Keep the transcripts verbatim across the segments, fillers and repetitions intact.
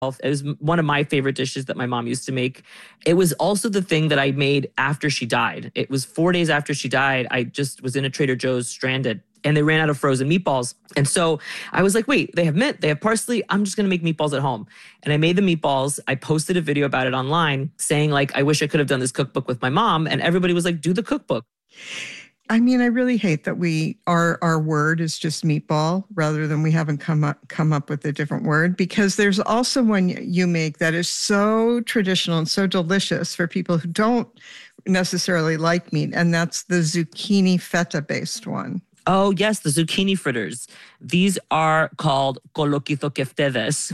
It was one of my favorite dishes that my mom used to make. It was also the thing that I made after she died. It was four days after she died. I just was in a Trader Joe's stranded and they ran out of frozen meatballs. And so I was like, wait, they have mint, they have parsley. I'm just going to make meatballs at home. And I made the meatballs. I posted a video about it online saying like, I wish I could have done this cookbook with my mom. And everybody was like, do the cookbook. I mean, I really hate that we our our word is just meatball rather than we haven't come up come up with a different word, because there's also one you make that is so traditional and so delicious for people who don't necessarily like meat, and that's the zucchini feta based one. Oh, yes, the zucchini fritters. These are called coloquito que ustedes.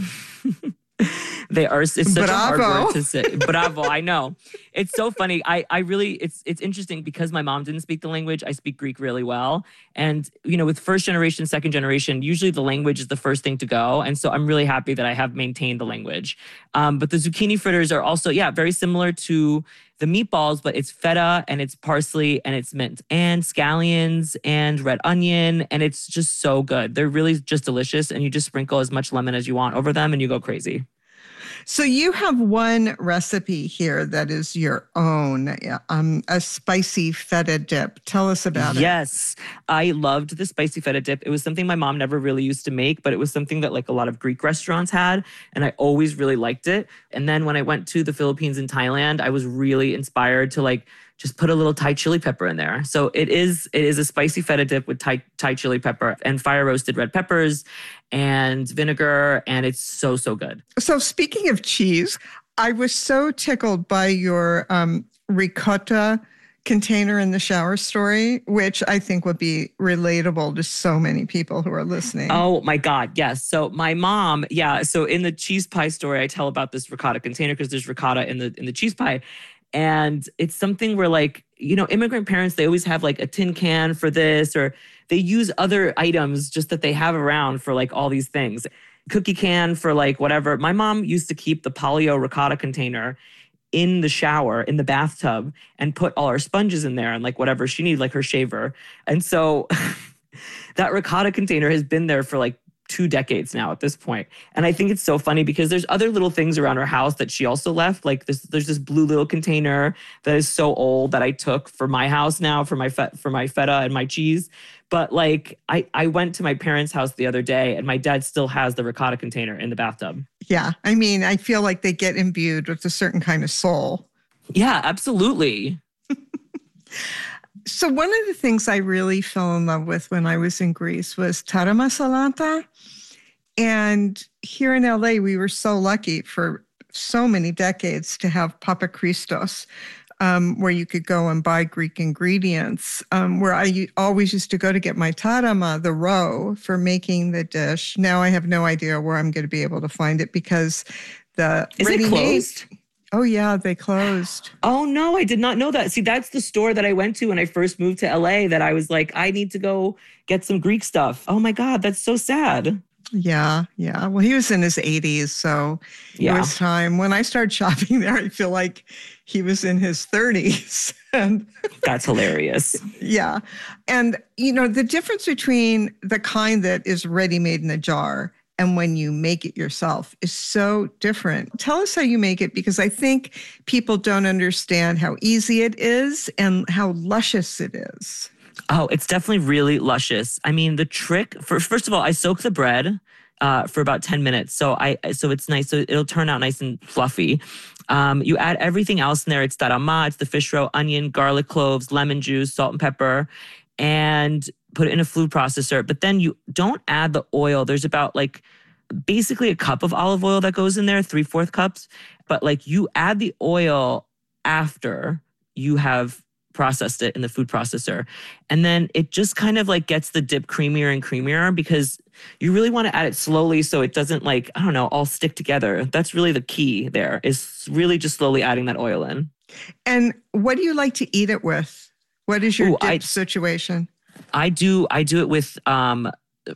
They are, it's such Bravo. a hard word to say. Bravo, I know. It's so funny. I, I really, it's it's interesting because my mom didn't speak the language. I speak Greek really well. And, you know, with first generation, second generation, usually the language is the first thing to go. And so I'm really happy that I have maintained the language. Um, but the zucchini fritters are also, yeah, very similar to the meatballs, but it's feta and it's parsley and it's mint and scallions and red onion. And it's just so good. They're really just delicious. And you just sprinkle as much lemon as you want over them and you go crazy. So you have one recipe here that is your own, um, a spicy feta dip. Tell us about yes. it. Yes, I loved the spicy feta dip. It was something my mom never really used to make, but it was something that like a lot of Greek restaurants had, and I always really liked it. And then when I went to the Philippines and Thailand, I was really inspired to like just put a little Thai chili pepper in there. So it is it is a spicy feta dip with Thai, Thai chili pepper and fire roasted red peppers and vinegar. And it's so, so good. So speaking of cheese, I was so tickled by your um, ricotta container in the shower story, which I think would be relatable to so many people who are listening. Oh my God, yes. So my mom, yeah. So in the cheese pie story, I tell about this ricotta container because there's ricotta in the in the cheese pie. And it's something where like, you know, immigrant parents, they always have like a tin can for this, or they use other items just that they have around for like all these things. Cookie can for like whatever. My mom used to keep the polio ricotta container in the shower, in the bathtub, and put all our sponges in there and like whatever she needed, like her shaver. And so that ricotta container has been there for like two decades now at this point. And I think it's so funny because there's other little things around her house that she also left. Like this, there's this blue little container that is so old that I took for my house now for my fe- for my feta and my cheese. But like I, I went to my parents' house the other day and my dad still has the ricotta container in the bathtub. Yeah. I mean, I feel like they get imbued with a certain kind of soul. Yeah, absolutely. So one of the things I really fell in love with when I was in Greece was tarama salata. And here in L A, we were so lucky for so many decades to have Papa Christos, um, where you could go and buy Greek ingredients, um, where I always used to go to get my tarama, the roe, for making the dish. Now I have no idea where I'm going to be able to find it because the Is it closed? Oh, yeah, they closed. Oh, no, I did not know that. See, that's the store that I went to when I first moved to L A that I was like, I need to go get some Greek stuff. Oh, my God, that's so sad. Yeah, yeah. Well, he was in his eighties, so yeah. It was time. When I started shopping there, I feel like he was in his thirties. And that's hilarious. Yeah. And, you know, the difference between the kind that is ready-made in a jar and when you make it yourself is so different. Tell us how you make it, because I think people don't understand how easy it is and how luscious it is. Oh, it's definitely really luscious. I mean, the trick, for, first of all, I soak the bread uh, for about ten minutes. So I so it's nice. So it'll turn out nice and fluffy. Um, you add everything else in there. It's tarama, it's the fish roe, onion, garlic cloves, lemon juice, salt and pepper, and put it in a food processor. But then you don't add the oil. There's about like basically a cup of olive oil that goes in there, three-fourth cups. But like you add the oil after you have processed it in the food processor. And then it just kind of like gets the dip creamier and creamier because you really want to add it slowly so it doesn't like, I don't know, all stick together. That's really the key there, is really just slowly adding that oil in. And what do you like to eat it with? What is your Ooh, dip I, situation? I do I do it with um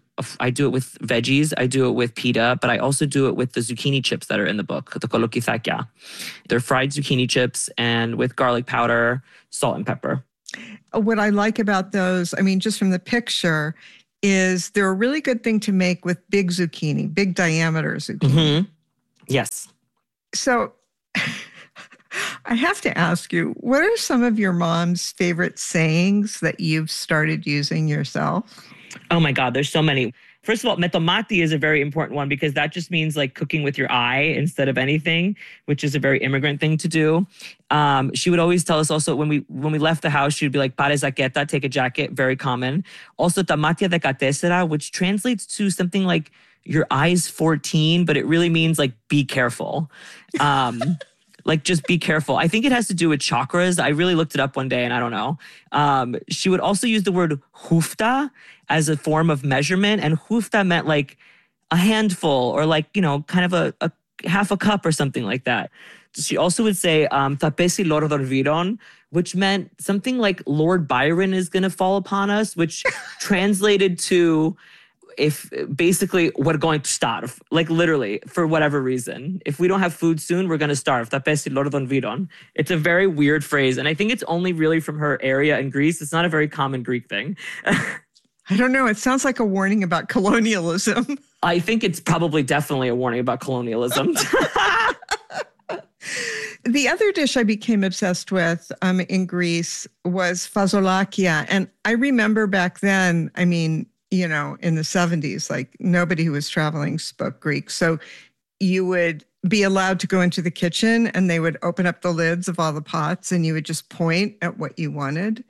I do it with veggies. I do it with pita, but I also do it with the zucchini chips that are in the book, the kolokithakya. They're fried zucchini chips and with garlic powder, salt and pepper. What I like about those, I mean, just from the picture, is they're a really good thing to make with big zucchini, big diameter zucchini. Mm-hmm. Yes. So I have to ask you, what are some of your mom's favorite sayings that you've started using yourself? Oh my God, there's so many. First of all, metomati is a very important one because that just means like cooking with your eye instead of anything, which is a very immigrant thing to do. Um, she would always tell us also when we when we left the house, she would be like, pare zaqueta, take a jacket, very common. Also, tamatia de catesera, which translates to something like your eye's fourteen, but it really means like be careful. Um, Like, just be careful. I think it has to do with chakras. I really looked it up one day and I don't know. Um, she would also use the word hufta as a form of measurement. And hufta meant like a handful or like, you know, kind of a, a half a cup or something like that. She also would say, um, tapesi loro dormiron, which meant something like Lord Byron is going to fall upon us, which translated to if basically we're going to starve, like literally for whatever reason. If we don't have food soon, we're going to starve. Tapesi loro dormiron. It's a very weird phrase. And I think it's only really from her area in Greece. It's not a very common Greek thing. I don't know. It sounds like a warning about colonialism. I think it's probably definitely a warning about colonialism. The other dish I became obsessed with um, in Greece was fazolakia. And I remember back then, I mean, you know, in the seventies, like nobody who was traveling spoke Greek. So you would be allowed to go into the kitchen and they would open up the lids of all the pots and you would just point at what you wanted.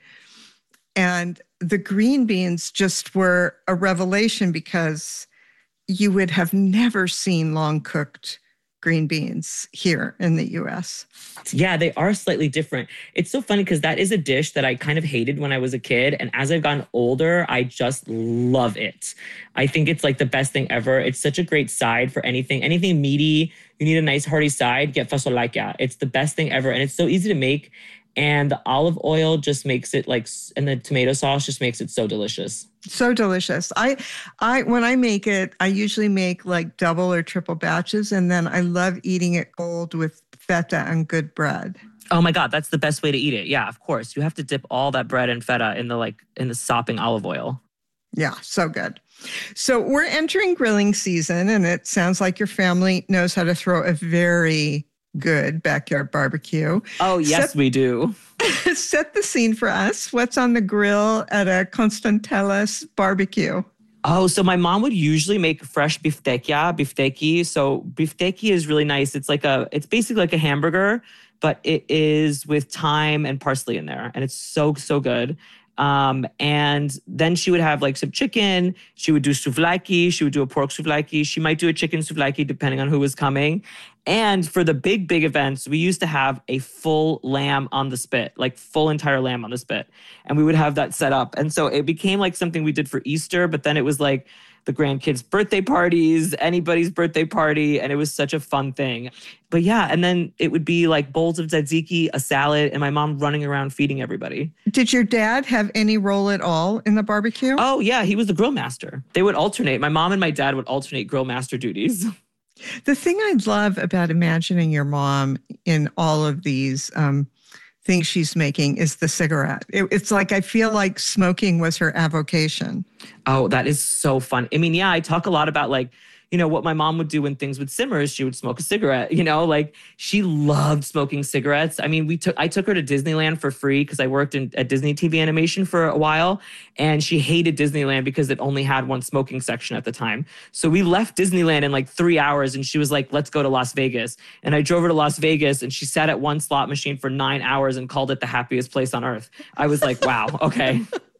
And the green beans just were a revelation because you would have never seen long cooked green beans here in the U S. Yeah, they are slightly different. It's so funny because that is a dish that I kind of hated when I was a kid. And as I've gotten older, I just love it. I think it's like the best thing ever. It's such a great side for anything, anything meaty. You need a nice hearty side, get fasolaika. It's the best thing ever. And it's so easy to make. And the olive oil just makes it like, and the tomato sauce just makes it so delicious. So delicious. I, I, when I make it, I usually make like double or triple batches. And then I love eating it cold with feta and good bread. Oh my God, that's the best way to eat it. Yeah, of course. You have to dip all that bread and feta in the like, in the sopping olive oil. Yeah, so good. So we're entering grilling season and it sounds like your family knows how to throw a very good backyard barbecue. Oh, yes, set, we do. Set the scene for us. What's on the grill at a Constantella's barbecue? Oh, so my mom would usually make fresh biftekia, bifteki. So bifteki is really nice. It's like a, it's basically like a hamburger, but it is with thyme and parsley in there. And it's so, so good. Um, and then she would have like some chicken. She would do souvlaki. She would do a pork souvlaki. She might do a chicken souvlaki depending on who was coming. And for the big, big events, we used to have a full lamb on the spit, like full entire lamb on the spit. And we would have that set up. And so it became like something we did for Easter, but then it was like the grandkids' birthday parties, anybody's birthday party. And it was such a fun thing. But yeah, and then it would be like bowls of tzatziki, a salad, and my mom running around feeding everybody. Did your dad have any role at all in the barbecue? Oh yeah, he was the grill master. They would alternate. My mom and my dad would alternate grill master duties. The thing I love about imagining your mom in all of these um, things she's making is the cigarette. It, it's like, I feel like smoking was her avocation. Oh, that is so fun. I mean, yeah, I talk a lot about like, you know, what my mom would do when things would simmer is she would smoke a cigarette, you know, like she loved smoking cigarettes. I mean, we took, I took her to Disneyland for free because I worked in at Disney T V animation for a while and she hated Disneyland because it only had one smoking section at the time. So we left Disneyland in like three hours and she was like, let's go to Las Vegas. And I drove her to Las Vegas and she sat at one slot machine for nine hours and called it the happiest place on earth. I was like, wow, okay.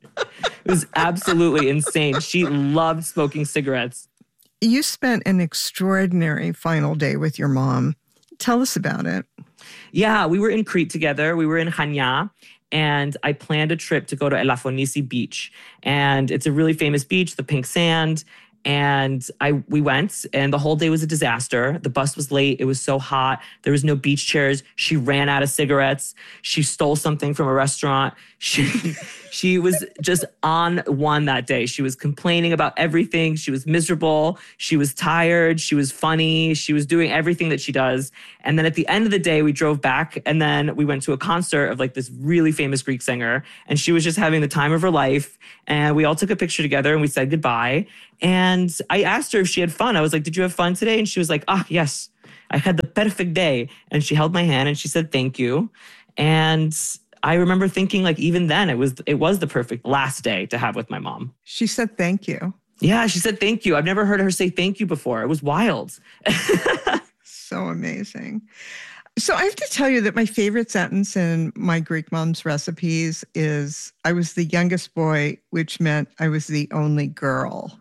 It was absolutely insane. She loved smoking cigarettes. You spent an extraordinary final day with your mom. Tell us about it. Yeah, we were in Crete together. We were in Chania, and I planned a trip to go to Elafonisi Beach. And it's a really famous beach, the pink sand. And I we went, and the whole day was a disaster. The bus was late. It was so hot. There was no beach chairs. She ran out of cigarettes. She stole something from a restaurant. She she was just on one that day. She was complaining about everything. She was miserable. She was tired. She was funny. She was doing everything that she does. And then at the end of the day, we drove back, and then we went to a concert of like this really famous Greek singer. And she was just having the time of her life. And we all took a picture together, and we said goodbye. And I asked her if she had fun. I was like, did you have fun today? And she was like, ah, yes. I had the perfect day. And she held my hand and she said, thank you. And I remember thinking like, even then it was, it was the perfect last day to have with my mom. She said, thank you. Yeah, she said, thank you. I've never heard her say thank you before. It was wild. So amazing. So I have to tell you that my favorite sentence in my Greek mom's recipes is, I was the youngest boy, which meant I was the only girl.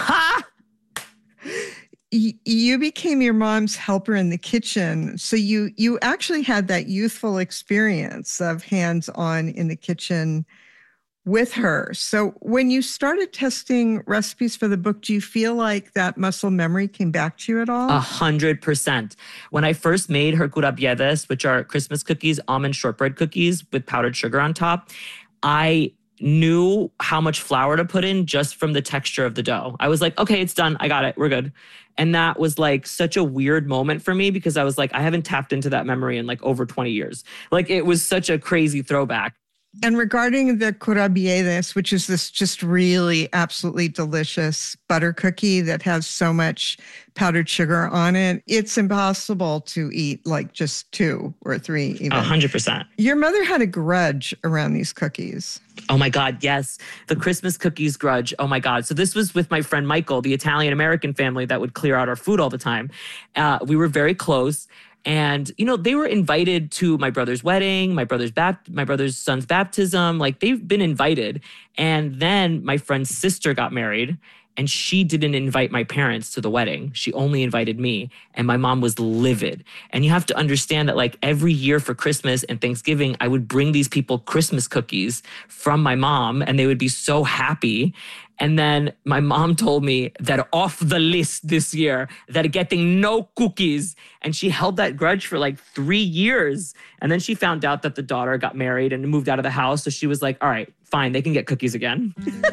You became your mom's helper in the kitchen. So you you actually had that youthful experience of hands-on in the kitchen with her. So when you started testing recipes for the book, do you feel like that muscle memory came back to you at all? A hundred percent. When I first made her kurabiedes, which are Christmas cookies, almond shortbread cookies with powdered sugar on top, I knew how much flour to put in just from the texture of the dough. I was like, okay, it's done. I got it. We're good. And that was like such a weird moment for me because I was like, I haven't tapped into that memory in like over twenty years. Like it was such a crazy throwback. And regarding the kurabiedes, which is this just really absolutely delicious butter cookie that has so much powdered sugar on it, it's impossible to eat like just two or three even. A hundred percent. Your mother had a grudge around these cookies. Oh my God, yes. The Christmas cookies grudge. Oh my God. So this was with my friend Michael, the Italian-American family that would clear out our food all the time. Uh, we were very close. And, you know, they were invited to my brother's wedding, my brother's bap- my brother's son's baptism. Like they've been invited. And then my friend's sister got married and she didn't invite my parents to the wedding. She only invited me. And my mom was livid. And you have to understand that like every year for Christmas and Thanksgiving, I would bring these people Christmas cookies from my mom and they would be so happy. And then my mom told me that off the list this year, that getting no cookies. And she held that grudge for like three years. And then she found out that the daughter got married and moved out of the house. So she was like, all right, fine, they can get cookies again.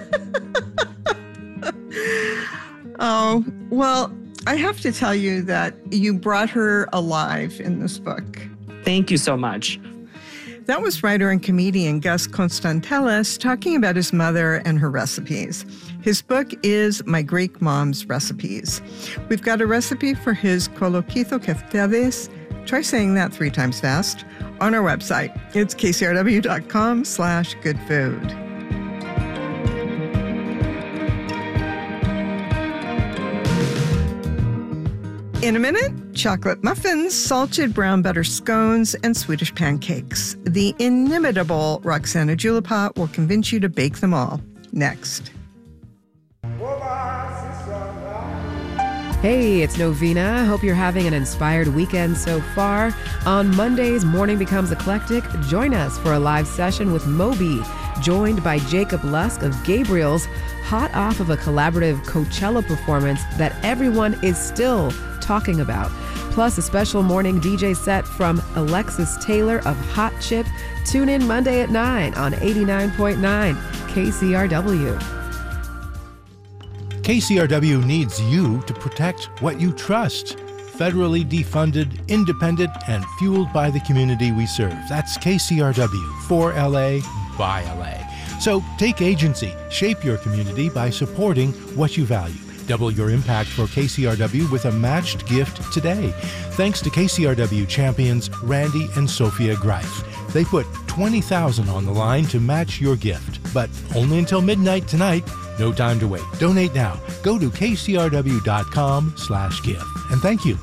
Oh, well, I have to tell you that you brought her alive in this book. Thank you so much. That was writer and comedian Gus Konstantelis talking about his mother and her recipes. His book is My Greek Mom's Recipes. We've got a recipe for his kolokitho keftedes, try saying that three times fast, on our website. It's kcrw.com slash good food. In a minute, chocolate muffins, salted brown butter scones, and Swedish pancakes. The inimitable Roxana Julipa will convince you to bake them all. Next. Hey, it's Novena. Hope you're having an inspired weekend so far. On Mondays, Morning Becomes Eclectic. Join us for a live session with Moby, joined by Jacob Lusk of Gabriel's, hot off of a collaborative Coachella performance that everyone is still talking about. Plus a special morning D J set from Alexis Taylor of Hot Chip. Tune in Monday at nine on eighty-nine point nine K C R W. K C R W needs you to protect what you trust. Federally defunded, independent, and fueled by the community we serve. That's K C R W, for L A, by L A. So take agency, shape your community by supporting what you value. Double your impact for K C R W with a matched gift today. Thanks to K C R W champions Randy and Sophia Greif. They put twenty thousand dollars on the line to match your gift, but only until midnight tonight. No time to wait. Donate now. Go to kcrw.com slash give. And thank you.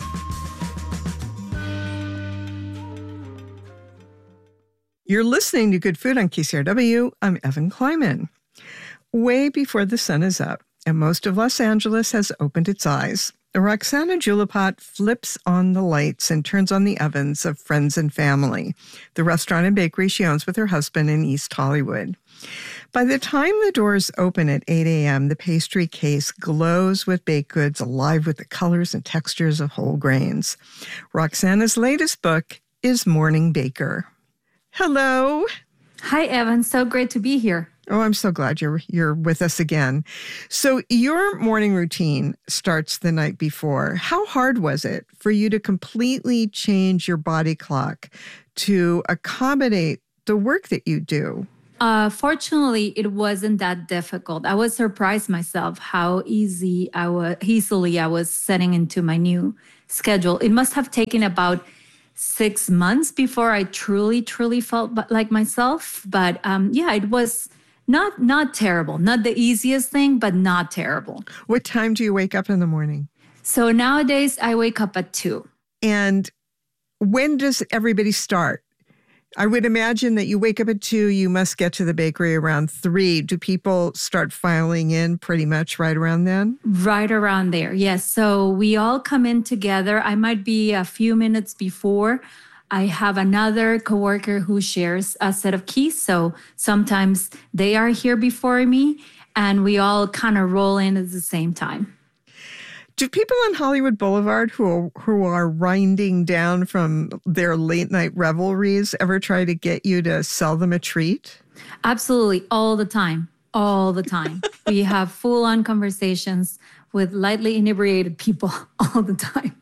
You're listening to Good Food on K C R W. I'm Evan Kleiman. Way before the sun is up and most of Los Angeles has opened its eyes, Roxana Julipa flips on the lights and turns on the ovens of Friends and Family, the restaurant and bakery she owns with her husband in East Hollywood. By the time the doors open at eight a.m., the pastry case glows with baked goods, alive with the colors and textures of whole grains. Roxana's latest book is Morning Baker. Hello. Hi, Evan. So great to be here. Oh, I'm so glad you're you're with us again. So your morning routine starts the night before. How hard was it for you to completely change your body clock to accommodate the work that you do? Uh, fortunately, it wasn't that difficult. I was surprised myself how easy I was, easily I was setting into my new schedule. It must have taken about six months before I truly, truly felt bu- like myself. But um, yeah, it was not not terrible. Not the easiest thing, but not terrible. What time do you wake up in the morning? So nowadays, I wake up at two. And when does everybody start? I would imagine that you wake up at two, you must get to the bakery around three. Do people start filing in pretty much right around then? Right around there, yes. So we all come in together. I might be a few minutes before. I have another coworker who shares a set of keys. So sometimes they are here before me and we all kind of roll in at the same time. Do people on Hollywood Boulevard who are, who are winding down from their late night revelries ever try to get you to sell them a treat? Absolutely. All the time. All the time. We have full on conversations with lightly inebriated people all the time.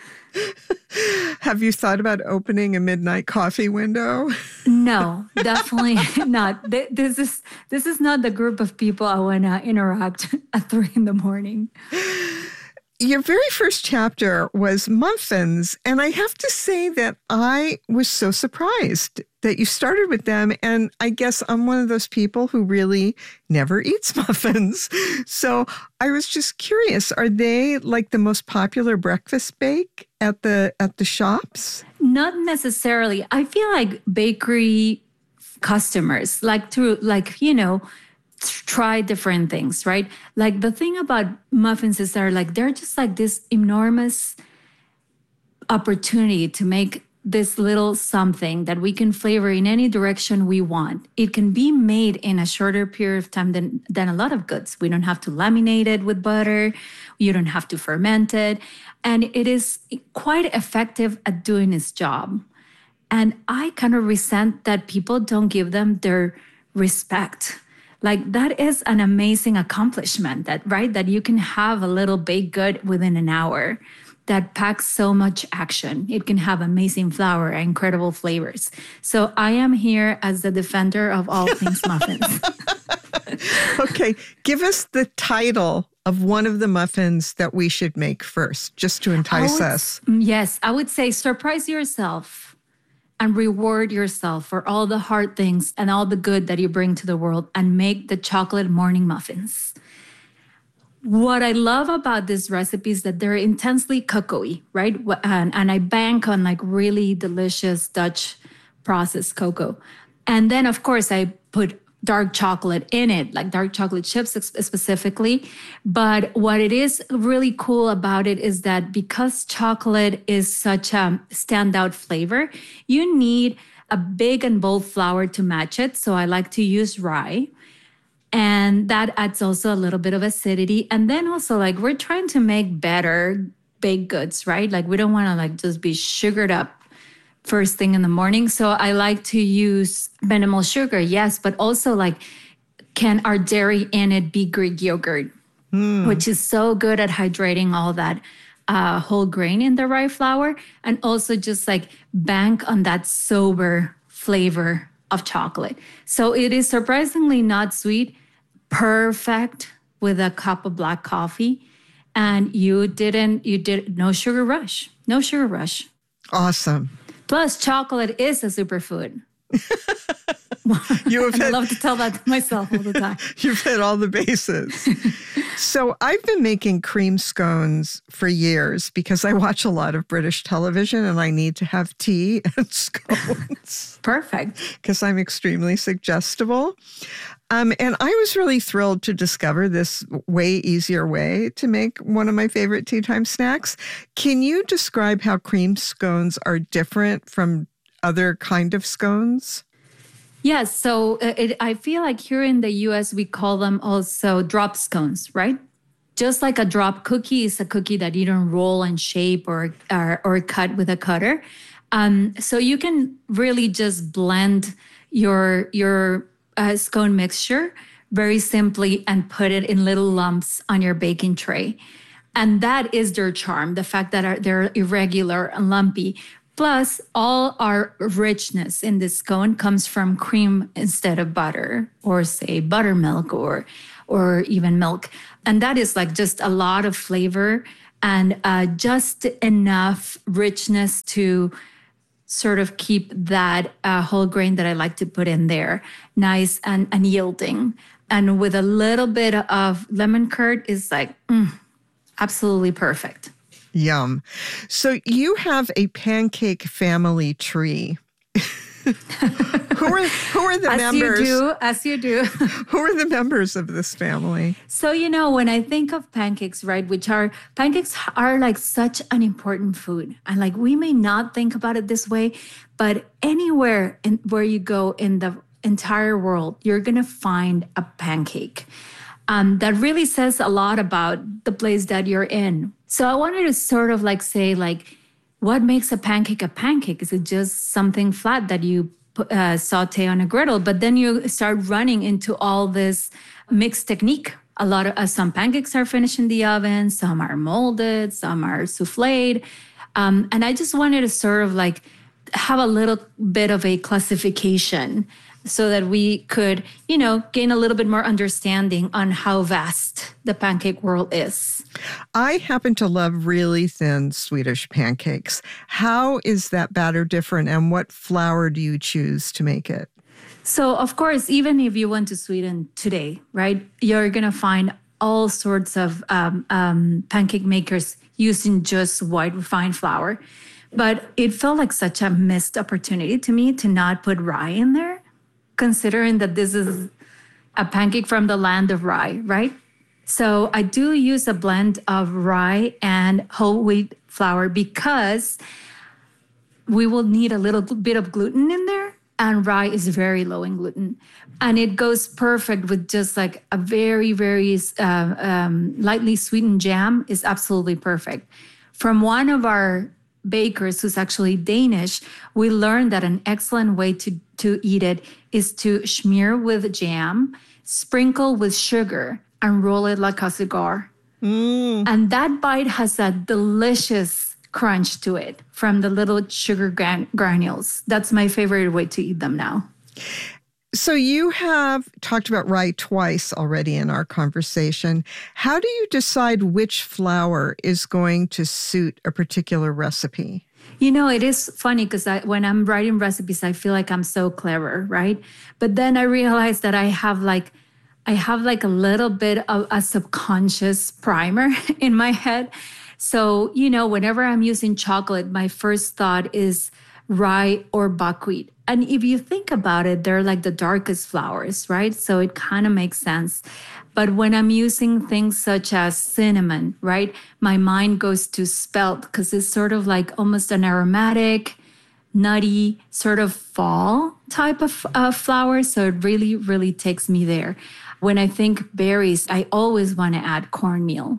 Have you thought about opening a midnight coffee window? No, definitely not. This is this is not the group of people I want to interact at three in the morning. Your very first chapter was muffins, and I have to say that I was so surprised that you started with them, and I guess I'm one of those people who really never eats muffins. So I was just curious, are they like the most popular breakfast bake at the at the shops? Not necessarily. I feel like bakery customers like to like, you know, try different things, right? Like the thing about muffins is they're like, they're just like this enormous opportunity to make this little something that we can flavor in any direction we want. It can be made in a shorter period of time than, than a lot of goods. We don't have to laminate it with butter. You don't have to ferment it. And it is quite effective at doing its job. And I kind of resent that people don't give them their respect. Like that is an amazing accomplishment that, right? That you can have a little baked good within an hour that packs so much action. It can have amazing flour, incredible flavors. So I am here as the defender of all things muffins. Okay, give us the title of one of the muffins that we should make first, just to entice would, us. Yes, I would say surprise yourself and reward yourself for all the hard things and all the good that you bring to the world and make the chocolate morning muffins. What I love about this recipe is that they're intensely cocoa-y, right? And, and I bank on like really delicious Dutch processed cocoa. And then, of course, I put dark chocolate in it, like dark chocolate chips specifically. But what it is really cool about it is that because chocolate is such a standout flavor, you need a big and bold flour to match it. So I like to use rye. And that adds also a little bit of acidity. And then also like we're trying to make better baked goods, right? Like we don't want to like just be sugared up first thing in the morning. So I like to use minimal sugar, yes, but also like, can our dairy in it be Greek yogurt, mm. which is so good at hydrating all that uh, whole grain in the rye flour, and also just like bank on that sober flavor of chocolate. So it is surprisingly not sweet, perfect with a cup of black coffee, and you didn't, you did no sugar rush, no sugar rush. Awesome. Plus, chocolate is a superfood. You have and hit, I love to tell that to myself all the time. You've hit all the bases. So I've been making cream scones for years because I watch a lot of British television and I need to have tea and scones. Perfect. Because I'm extremely suggestible. Um, and I was really thrilled to discover this way easier way to make one of my favorite tea time snacks. Can you describe how cream scones are different from other kind of scones? Yes. So it, I feel like here in the U S, we call them also drop scones, right? Just like a drop cookie is a cookie that you don't roll and shape or, or, or cut with a cutter. Um, so you can really just blend your, your uh, scone mixture very simply and put it in little lumps on your baking tray. And that is their charm, the fact that they're irregular and lumpy. Plus, all our richness in this cone comes from cream instead of butter, or say buttermilk, or or even milk. And that is like just a lot of flavor and uh, just enough richness to sort of keep that uh, whole grain that I like to put in there nice and, and yielding. And with a little bit of lemon curd is like, mm, absolutely perfect. Yum. So you have a pancake family tree. who are who are the as members? As you do, as you do. Who are the members of this family? So, you know, when I think of pancakes, right, which are, pancakes are like such an important food. And like, we may not think about it this way, but anywhere in, where you go in the entire world, you're going to find a pancake. Um, that really says a lot about the place that you're in. So I wanted to sort of like say, like, what makes a pancake a pancake? Is it just something flat that you uh, saute on a griddle? But then you start running into all this mixed technique. A lot of uh, some pancakes are finished in the oven, some are molded, some are souffled. Um, and I just wanted to sort of like have a little bit of a classification so that we could, you know, gain a little bit more understanding on how vast the pancake world is. I happen to love really thin Swedish pancakes. How is that batter different, and what flour do you choose to make it? So, of course, even if you went to Sweden today, right, you're going to find all sorts of um, um, pancake makers using just white refined flour. But it felt like such a missed opportunity to me to not put rye in there, considering that this is a pancake from the land of rye, right? So I do use a blend of rye and whole wheat flour because we will need a little bit of gluten in there, and rye is very low in gluten. And it goes perfect with just like a very, very uh, um, lightly sweetened jam is absolutely perfect. From one of our bakers who's actually Danish, we learned that an excellent way to, to eat it is to smear with jam, sprinkle with sugar, and roll it like a cigar. Mm. And that bite has a delicious crunch to it from the little sugar gran- granules. That's my favorite way to eat them now. So you have talked about rye twice already in our conversation. How do you decide which flour is going to suit a particular recipe? You know, it is funny because when I'm writing recipes, I feel like I'm so clever, right? But then I realize that I have like, I have like a little bit of a subconscious primer in my head. So, you know, whenever I'm using chocolate, my first thought is rye or buckwheat. And if you think about it, they're like the darkest flours, right? So it kind of makes sense. But when I'm using things such as cinnamon, right, my mind goes to spelt because it's sort of like almost an aromatic, nutty, sort of fall type of uh, flour. So it really, really takes me there. When I think berries, I always want to add cornmeal.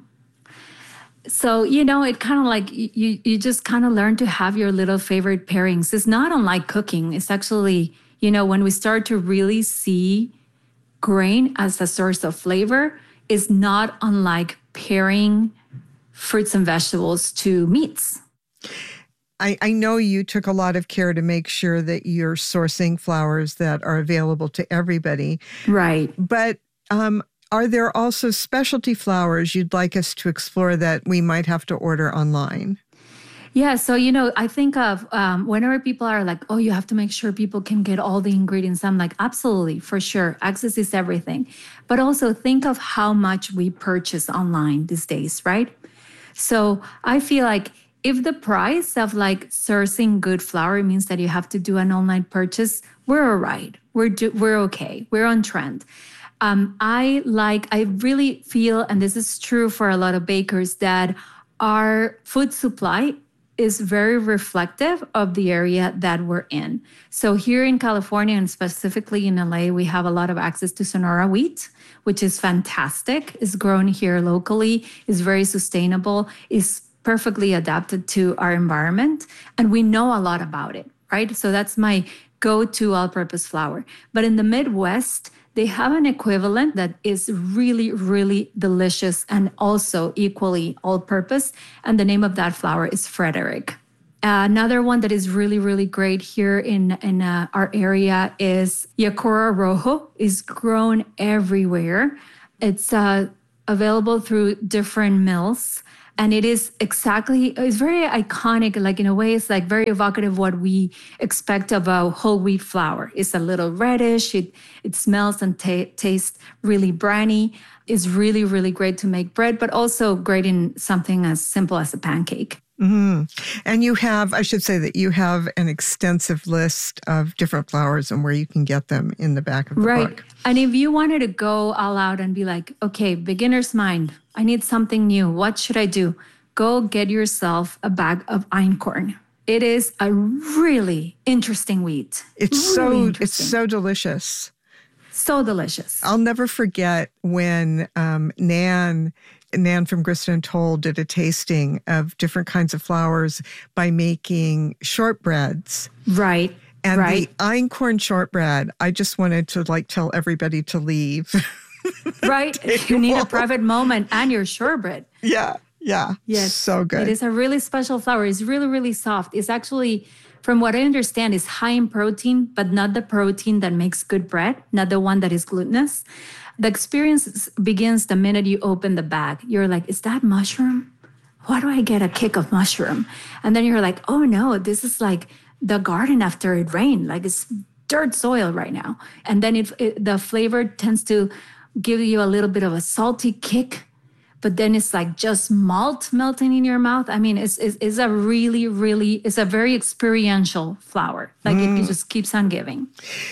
So, you know, it kind of like you you just kind of learn to have your little favorite pairings. It's not unlike cooking. It's actually, you know, when we start to really see grain as a source of flavor, it's not unlike pairing fruits and vegetables to meats. I, I know you took a lot of care to make sure that you're sourcing flours that are available to everybody. Right. But um are there also specialty flours you'd like us to explore that we might have to order online? Yeah, so, you know, I think of um, whenever people are like, oh, you have to make sure people can get all the ingredients. I'm like, absolutely, for sure. Access is everything. But also think of how much we purchase online these days, right? So I feel like if the price of like sourcing good flour means that you have to do an online purchase, we're all right. We're, do- we're okay. We're on trend. Um, I like, I really feel, and this is true for a lot of bakers, that our food supply is very reflective of the area that we're in. So here in California, and specifically in L A, we have a lot of access to Sonora wheat, which is fantastic. It's grown here locally, is very sustainable, is perfectly adapted to our environment, and we know a lot about it, right? So that's my go-to all-purpose flour. But in the Midwest, they have an equivalent that is really, really delicious and also equally all-purpose. And the name of that flour is Frederick. Another one that is really, really great here in, in uh, our area is Yacora Rojo. Is grown everywhere. It's uh, available through different mills. And it is exactly, it's very iconic, like in a way, it's like very evocative of what we expect of a whole wheat flour. It's a little reddish, it it smells and ta- tastes really briny. It's really, really great to make bread, but also great in something as simple as a pancake. Mm-hmm. And you have, I should say that you have an extensive list of different flours and where you can get them in the back of the right. book. And if you wanted to go all out and be like, okay, beginner's mind, I need something new. What should I do? Go get yourself a bag of einkorn. It is a really interesting wheat. It's really so it's so delicious. So delicious. I'll never forget when um, Nan Nan from Grist Untold did a tasting of different kinds of flours by making shortbreads. Right. And right. the einkorn shortbread, I just wanted to like tell everybody to leave. Right. You need a private moment and your shortbread. Yeah. Yeah. Yes. So good. It is a really special flour. It's really, really soft. It's actually, from what I understand, is high in protein, but not the protein that makes good bread, not the one that is glutinous. The experience begins the minute you open the bag. You're like, is that mushroom? Why do I get a kick of mushroom? And then you're like, oh no, this is like the garden after it rained. Like it's dirt soil right now. And then it, it the flavor tends to give you a little bit of a salty kick, but then it's like just malt melting in your mouth. I mean, it's, it's, it's a really, really, it's a very experiential flour. Like mm. it, it just keeps on giving.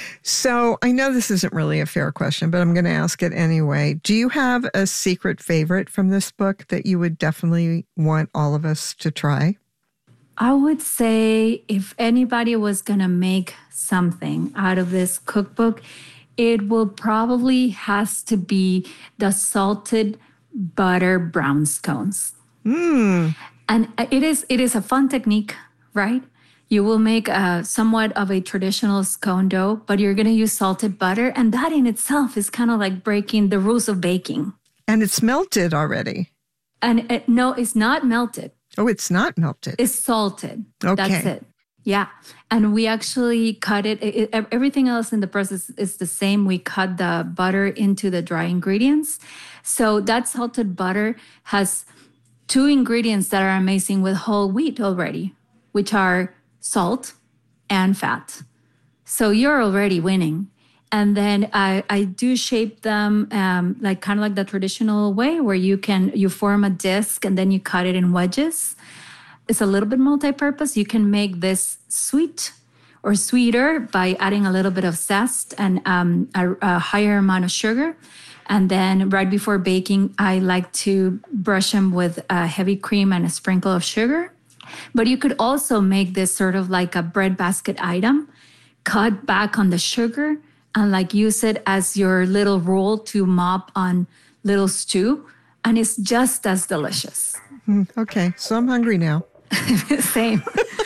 So I know this isn't really a fair question, but I'm going to ask it anyway. Do you have a secret favorite from this book that you would definitely want all of us to try? I would say if anybody was going to make something out of this cookbook, it will probably has to be the salted butter brown scones. Mm. And it is it is a fun technique, right? You will make a, somewhat of a traditional scone dough, but you're going to use salted butter. And that in itself is kind of like breaking the rules of baking. And it's melted already. And it, no, it's not melted. Oh, it's not melted. It's salted. Okay. That's it. Yeah. And we actually cut it, it, it. Everything else in the process is the same. We cut the butter into the dry ingredients. So that salted butter has two ingredients that are amazing with whole wheat already, which are salt and fat. So you're already winning. And then I, I do shape them um, like kind of like the traditional way where you can, you form a disc and then you cut it in wedges. It's a little bit multi-purpose. You can make this sweet or sweeter by adding a little bit of zest and um, a, a higher amount of sugar. And then right before baking, I like to brush them with a heavy cream and a sprinkle of sugar. But you could also make this sort of like a bread basket item, cut back on the sugar and like use it as your little roll to mop on little stew. And it's just as delicious. Okay, so I'm hungry now. Same.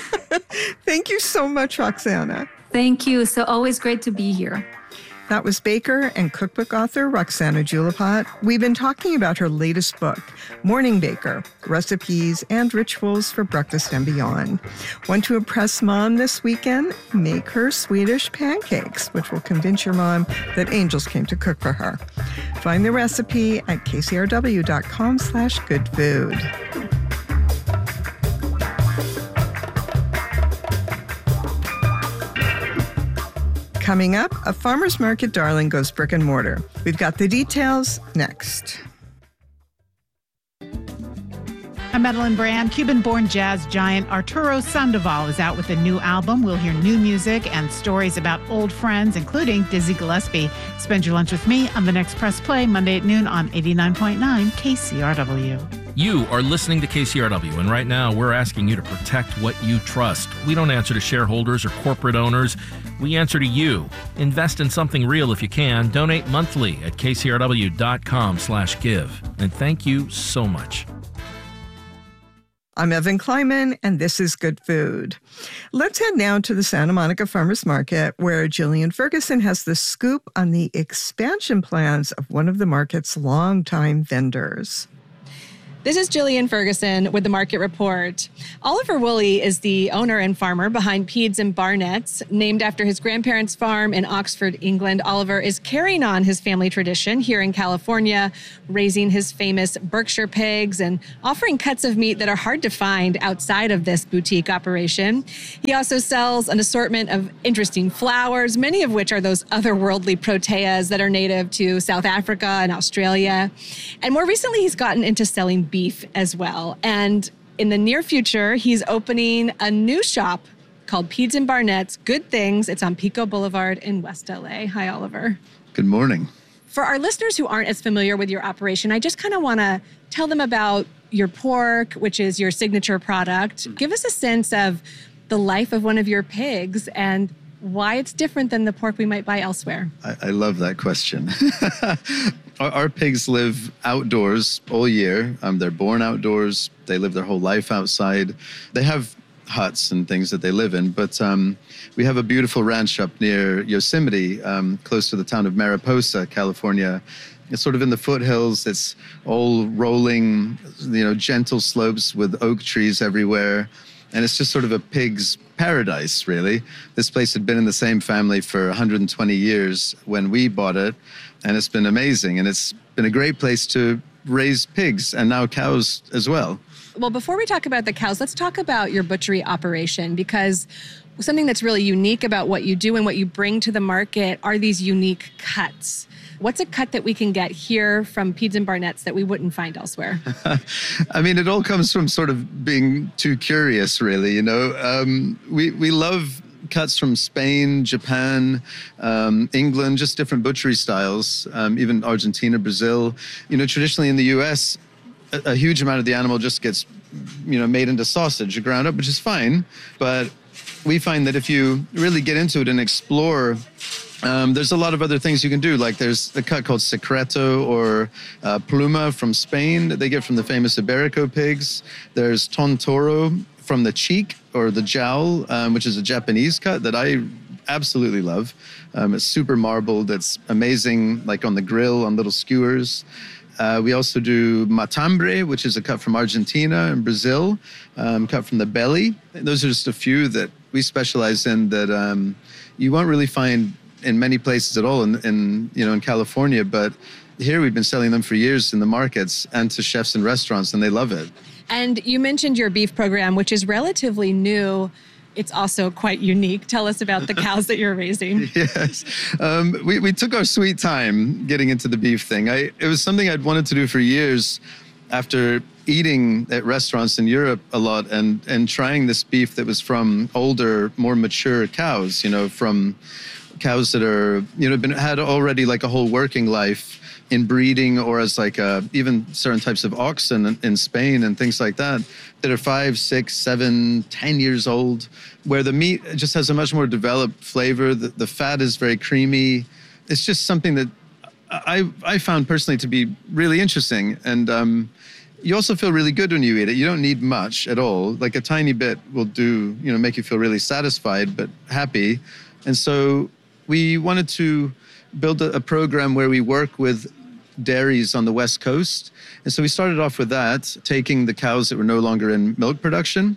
Thank you so much, Roxana. Thank you. So always great to be here. That was baker and cookbook author Roxana Julepot. We've been talking about her latest book, Morning Baker, Recipes and Rituals for Breakfast and Beyond. Want to impress mom this weekend? Make her Swedish pancakes, which will convince your mom that angels came to cook for her. Find the recipe at kcrw.com slash good food. Coming up, a farmer's market darling goes brick and mortar. We've got the details next. I'm Madeline Brand. Cuban-born jazz giant Arturo Sandoval is out with a new album. We'll hear new music and stories about old friends, including Dizzy Gillespie. Spend your lunch with me on The Next Press Play, Monday at noon on eighty-nine point nine K C R W. You are listening to K C R W, and right now we're asking you to protect what you trust. We don't answer to shareholders or corporate owners. We answer to you. Invest in something real if you can. Donate monthly at kcrw.com slash give. And thank you so much. I'm Evan Kleiman, and this is Good Food. Let's head now to the Santa Monica Farmers Market, where Jillian Ferguson has the scoop on the expansion plans of one of the market's longtime vendors. This is Jillian Ferguson with the Market Report. Oliver Woolley is the owner and farmer behind Pedes and Barnett's. Named after his grandparents' farm in Oxford, England, Oliver is carrying on his family tradition here in California, raising his famous Berkshire pigs and offering cuts of meat that are hard to find outside of this boutique operation. He also sells an assortment of interesting flowers, many of which are those otherworldly proteas that are native to South Africa and Australia. And more recently, he's gotten into selling beef as well. And in the near future, he's opening a new shop called Pedes and Barnett's Good Things. It's on Pico Boulevard in West L A. Hi, Oliver. Good morning. For our listeners who aren't as familiar with your operation, I just kind of want to tell them about your pork, which is your signature product. Give us a sense of the life of one of your pigs and why it's different than the pork we might buy elsewhere. I, I love that question. our, our pigs live outdoors all year. Um, they're born outdoors. They live their whole life outside. They have huts and things that they live in, but um, we have a beautiful ranch up near Yosemite, um, close to the town of Mariposa, California. It's sort of in the foothills. It's all rolling, you know, gentle slopes with oak trees everywhere. And it's just sort of a pig's paradise, really. This place had been in the same family for one hundred twenty years when we bought it, and it's been amazing. And it's been a great place to raise pigs and now cows as well. Well, before we talk about the cows, let's talk about your butchery operation, because something that's really unique about what you do and what you bring to the market are these unique cuts. What's a cut that we can get here from Pedes and Barnett's that we wouldn't find elsewhere? I mean, it all comes from sort of being too curious, really. You know, um, we, we love cuts from Spain, Japan, um, England, just different butchery styles, um, even Argentina, Brazil. You know, traditionally in the U S, a, a huge amount of the animal just gets, you know, made into sausage, ground up, which is fine. But we find that if you really get into it and explore, Um, there's a lot of other things you can do. Like there's a cut called Secreto or uh, Pluma from Spain that they get from the famous Iberico pigs. There's Tontoro from the cheek or the jowl, um, which is a Japanese cut that I absolutely love. Um, it's super marbled. It's amazing, like on the grill, on little skewers. Uh, we also do Matambre, which is a cut from Argentina and Brazil, um, cut from the belly. Those are just a few that we specialize in that um, you won't really find in many places at all in, in, you know, in California. But here we've been selling them for years in the markets and to chefs and restaurants, and they love it. And you mentioned your beef program, which is relatively new. It's also quite unique. Tell us about the cows that you're raising. Yes. Um, we, we took our sweet time getting into the beef thing. I, it was something I'd wanted to do for years after eating at restaurants in Europe a lot and, and trying this beef that was from older, more mature cows, you know, from cows that are, you know, been had already like a whole working life in breeding, or as like a, even certain types of oxen in, in Spain and things like that, that are five, six, seven, ten years old, where the meat just has a much more developed flavor. The, the fat is very creamy. It's just something that I, I found personally to be really interesting. And um, you also feel really good when you eat it. You don't need much at all. Like a tiny bit will do, you know, make you feel really satisfied, but happy. And so we wanted to build a, a program where we work with dairies on the West Coast. And so we started off with that, taking the cows that were no longer in milk production.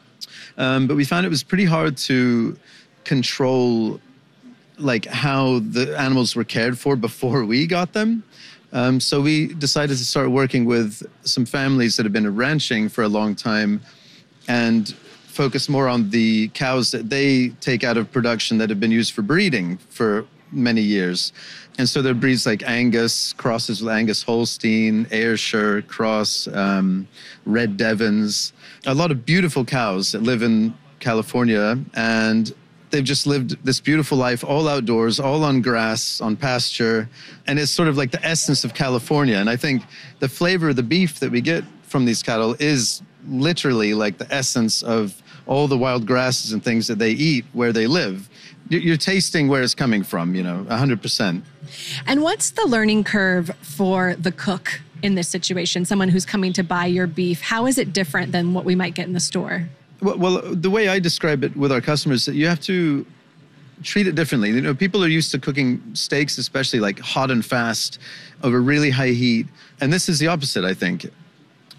Um, but we found it was pretty hard to control like how the animals were cared for before we got them. Um, so we decided to start working with some families that have been ranching for a long time and focus more on the cows that they take out of production that have been used for breeding for many years. And so there are breeds like Angus, crosses with Angus Holstein, Ayrshire cross, um, Red Devons, a lot of beautiful cows that live in California, and they've just lived this beautiful life all outdoors, all on grass, on pasture, and it's sort of like the essence of California. And I think the flavor of the beef that we get from these cattle is literally like the essence of all the wild grasses and things that they eat where they live. You're tasting where it's coming from, you know, one hundred percent. And what's the learning curve for the cook in this situation, someone who's coming to buy your beef? How is it different than what we might get in the store? Well, well the way I describe it with our customers, that you have to treat it differently. You know, people are used to cooking steaks, especially like hot and fast over really high heat. And this is the opposite, I think.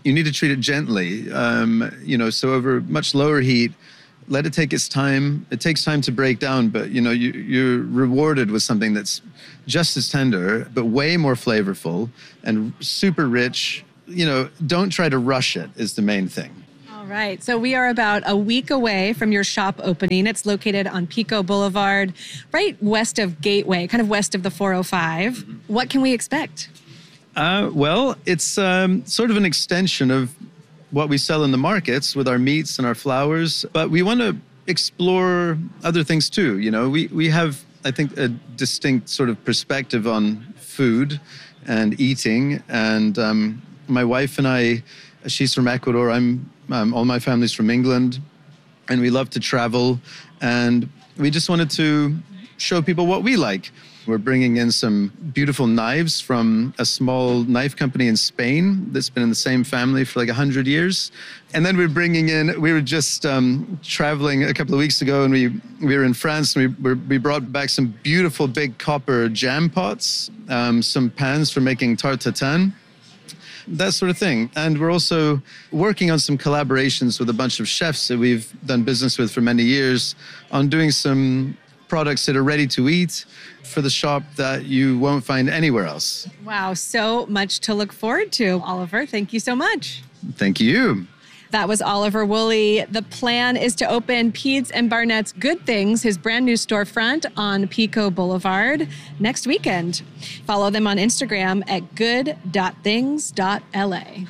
you need to treat it gently. Um, you know, so over much lower heat, let it take its time. It takes time to break down, but you know, you, you're rewarded with something that's just as tender, but way more flavorful and super rich. You know, don't try to rush it is the main thing. All right. So we are about a week away from your shop opening. It's located on Pico Boulevard, right west of Gateway, kind of west of the four oh five. Mm-hmm. What can we expect? Uh, well, it's um, sort of an extension of what we sell in the markets with our meats and our flowers, but we want to explore other things too. You know, we, we have, I think, a distinct sort of perspective on food and eating. And um, my wife and I, she's from Ecuador, I'm, um, all my family's from England, and we love to travel. And we just wanted to show people what we like. We're bringing in some beautiful knives from a small knife company in Spain that's been in the same family for like one hundred years. And then we're bringing in, we were just um, traveling a couple of weeks ago, and we, we were in France, and we, we brought back some beautiful big copper jam pots, um, some pans for making tarte tatin, that sort of thing. And we're also working on some collaborations with a bunch of chefs that we've done business with for many years on doing some products that are ready to eat for the shop that you won't find anywhere else. Wow, so much to look forward to. Oliver, thank you so much. Thank you. That was Oliver Woolley. The plan is to open Pedes and Barnett's Good Things, his brand new storefront on Pico Boulevard, next weekend. Follow them on Instagram at good dot things dot L A.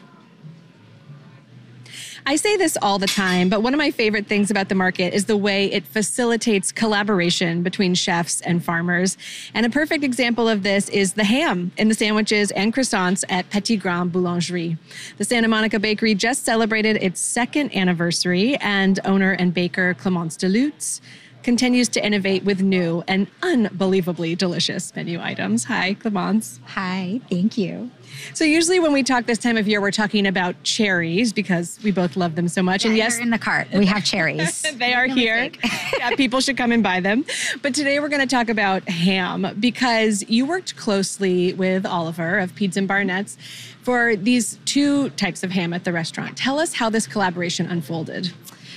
I say this all the time, but one of my favorite things about the market is the way it facilitates collaboration between chefs and farmers. And a perfect example of this is the ham in the sandwiches and croissants at Petit Grand Boulangerie. The Santa Monica Bakery just celebrated its second anniversary, and owner and baker Clemence Delutz continues to innovate with new and unbelievably delicious menu items. Hi, Clemence. Hi, thank you. So usually when we talk this time of year, we're talking about cherries because we both love them so much. Yeah, and yes, they're in the cart. We have cherries. They are no here. Yeah, people should come and buy them. But today we're going to talk about ham because you worked closely with Oliver of Pedes and Barnett's for these two types of ham at the restaurant. Tell us how this collaboration unfolded.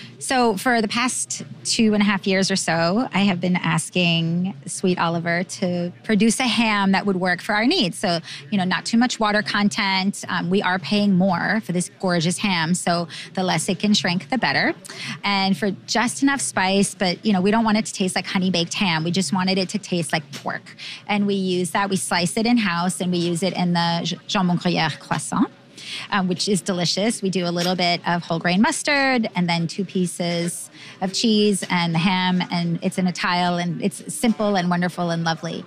So for the past two and a half years or so, I have been asking Sweet Oliver to produce a ham that would work for our needs. So, you know, not too much water content. Um, we are paying more for this gorgeous ham, so the less it can shrink, the better. And for just enough spice, but, you know, we don't want it to taste like honey-baked ham. We just wanted it to taste like pork. And we use that. We slice it in-house, and we use it in the jambon gruyere croissant. Um, which is delicious. We do a little bit of whole grain mustard and then two pieces of cheese and the ham, and it's in a tile, and it's simple and wonderful and lovely.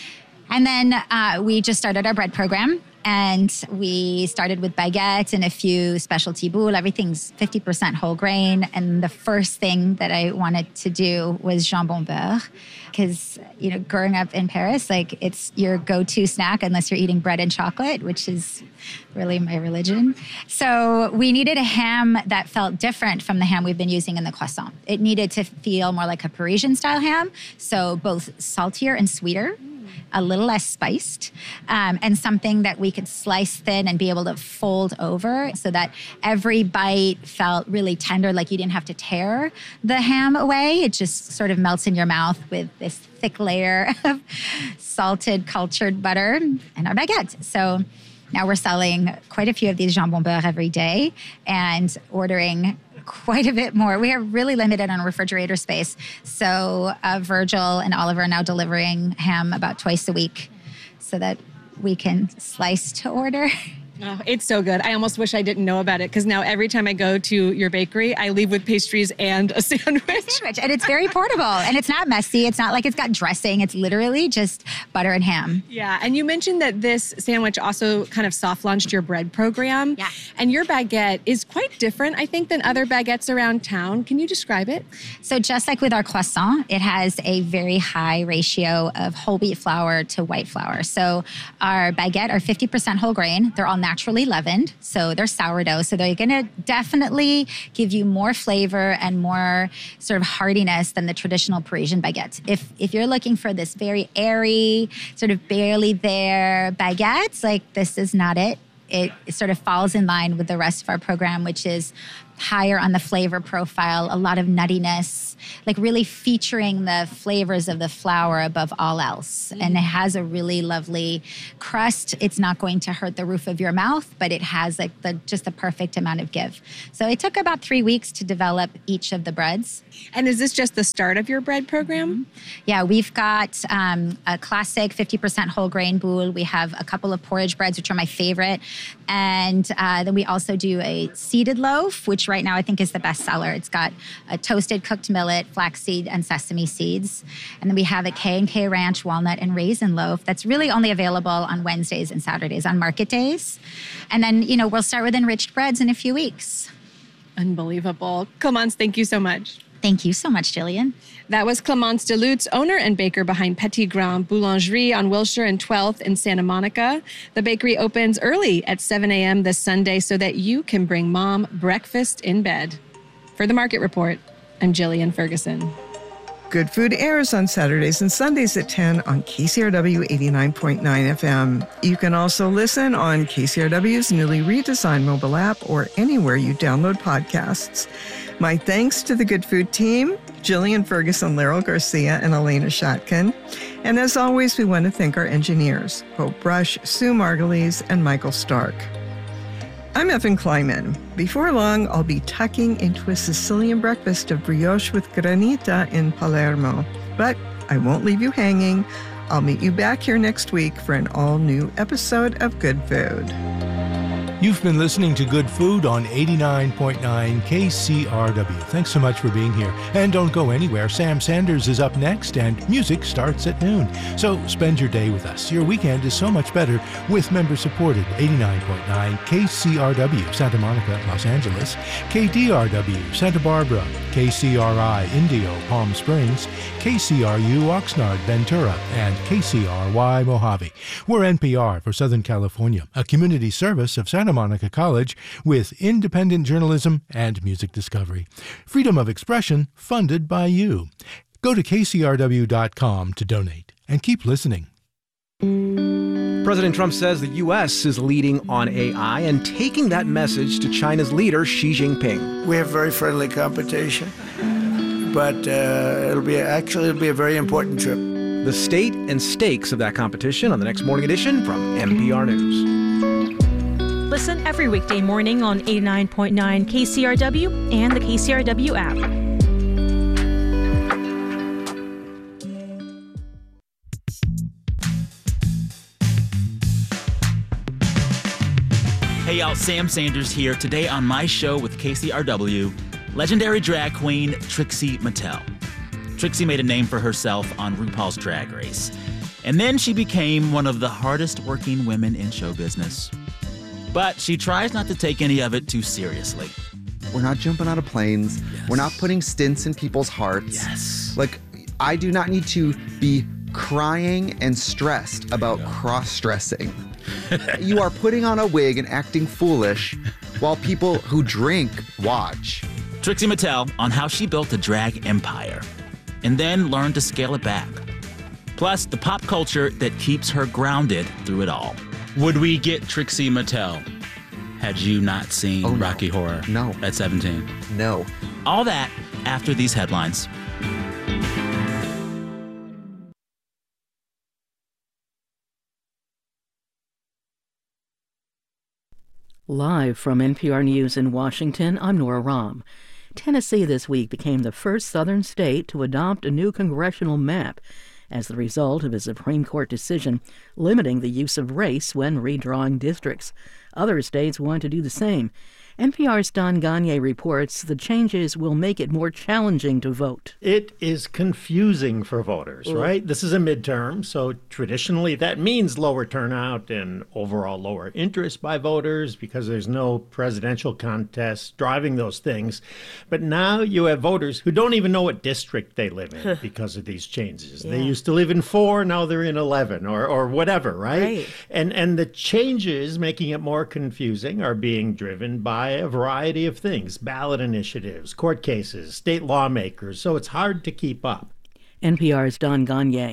And then uh, we just started our bread program, and we started with baguette and a few specialty boules. Everything's fifty percent whole grain. And the first thing that I wanted to do was jambon beurre, because, you know, growing up in Paris, like, it's your go-to snack unless you're eating bread and chocolate, which is really my religion. So we needed a ham that felt different from the ham we've been using in the croissant. It needed to feel more like a Parisian-style ham, so both saltier and sweeter, a little less spiced, um, and something that we could slice thin and be able to fold over so that every bite felt really tender, like you didn't have to tear the ham away. It just sort of melts in your mouth with this thick layer of salted, cultured butter and our baguette. So now we're selling quite a few of these jambon beurre every day and ordering quite a bit more. We are really limited on refrigerator space. So uh, Virgil and Oliver are now delivering ham about twice a week so that we can slice to order. Oh, it's so good. I almost wish I didn't know about it, because now every time I go to your bakery, I leave with pastries and a sandwich. sandwich. And it's very portable, and it's not messy. It's not like it's got dressing. It's literally just butter and ham. Yeah. And you mentioned that this sandwich also kind of soft launched your bread program. Yeah. And your baguette is quite different, I think, than other baguettes around town. Can you describe it? So just like with our croissant, it has a very high ratio of whole wheat flour to white flour. So our baguette are fifty percent whole grain. They're all naturally leavened, so they're sourdough. So they're going to definitely give you more flavor and more sort of heartiness than the traditional Parisian baguette. If if you're looking for this very airy, sort of barely there baguette, like, this is not it. it sort of falls in line with the rest of our program, which is higher on the flavor profile, a lot of nuttiness, like really featuring the flavors of the flour above all else. Mm. And it has a really lovely crust. It's not going to hurt the roof of your mouth, but it has like the just the perfect amount of give. So it took about three weeks to develop each of the breads. And is this just the start of your bread program? Mm-hmm. Yeah, we've got um, a classic fifty percent whole grain boule. We have a couple of porridge breads, which are my favorite. And uh, then we also do a seeded loaf, which right now I think is the best seller. It's got a toasted cooked millet, flaxseed, and sesame seeds. And then we have a K and K Ranch walnut and raisin loaf that's really only available on Wednesdays and Saturdays on market days. And then, you know, we'll start with enriched breads in a few weeks. Unbelievable. Clemence, thank you so much. Thank you so much, Jillian. That was Clemence DeLutz, owner and baker behind Petit Grand Boulangerie on Wilshire and twelfth in Santa Monica. The bakery opens early at seven a.m. this Sunday so that you can bring mom breakfast in bed. For The Market Report, I'm Jillian Ferguson. Good Food airs on Saturdays and Sundays at ten on K C R W eighty-nine point nine F M. You can also listen on K C R W's newly redesigned mobile app or anywhere you download podcasts. My thanks to the Good Food team, Jillian Ferguson, Laryl Garcia, and Elena Shatkin. And as always, we want to thank our engineers, Hope Brush, Sue Margulies, and Michael Stark. I'm Evan Kleiman. Before long, I'll be tucking into a Sicilian breakfast of brioche with granita in Palermo. But I won't leave you hanging. I'll meet you back here next week for an all-new episode of Good Food. You've been listening to Good Food on eighty-nine point nine K C R W. Thanks so much for being here. And don't go anywhere. Sam Sanders is up next, and music starts at noon. So spend your day with us. Your weekend is so much better with member-supported eighty-nine point nine K C R W, Santa Monica, Los Angeles, K D R W, Santa Barbara, K C R I, Indio, Palm Springs, K C R U, Oxnard, Ventura, and K C R Y, Mojave. We're N P R for Southern California, a community service of Santa Monica College with independent journalism and music discovery. Freedom of expression funded by you. Go to K C R W dot com to donate and keep listening. President Trump says the U S is leading on A I and taking that message to China's leader, Xi Jinping. We have very friendly competition, but uh, it'll be actually it'll be a very important trip. The state and stakes of that competition on the next Morning Edition from N P R News. Listen every weekday morning on eighty-nine point nine K C R W and the K C R W app. Hey y'all, Sam Sanders here. Today on my show with K C R W, legendary drag queen Trixie Mattel. Trixie made a name for herself on RuPaul's Drag Race. And then she became one of the hardest working women in show business. But she tries not to take any of it too seriously. We're not jumping out of planes. Yes. We're not putting stints in people's hearts. Yes. Like, I do not need to be crying and stressed about no. cross-dressing. You are putting on a wig and acting foolish while people who drink watch. Trixie Mattel on how she built a drag empire and then learned to scale it back. Plus, the pop culture that keeps her grounded through it all. Would we get Trixie Mattel had you not seen oh, no. Rocky Horror no. at seventeen? No. All that after these headlines. Live from N P R News in Washington, I'm Nora Rahm. Tennessee this week became the first southern state to adopt a new congressional map as the result of a Supreme Court decision limiting the use of race when redrawing districts. Other states want to do the same. N P R's Don Gagné reports the changes will make it more challenging to vote. It is confusing for voters, mm. right? This is a midterm, so traditionally that means lower turnout and overall lower interest by voters because there's no presidential contest driving those things. But now you have voters who don't even know what district they live in because of these changes. Yeah. They used to live in four, now they're in eleven or, or whatever, right? right? And, and the changes making it more confusing are being driven by a variety of things, ballot initiatives, court cases, state lawmakers, so it's hard to keep up. N P R's Don Gagné.